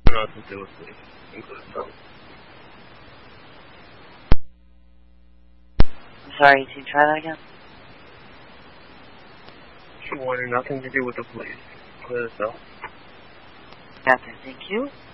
nothing to do with police. Include some. I'm sorry, can you try that again? She wanted nothing to do with the police. Clear this up. Gotcha, thank you.